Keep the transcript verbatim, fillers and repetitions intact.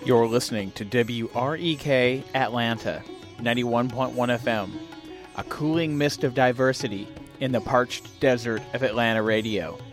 You're listening to W R E K Atlanta, ninety-one point one F M, a cooling mist of diversity in the parched desert of Atlanta radio.